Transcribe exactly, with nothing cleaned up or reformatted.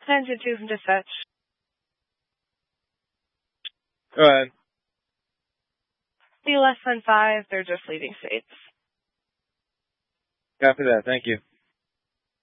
Engine two from dispatch. Go ahead. Be less than five, they're just leaving states. Copy that, thank you.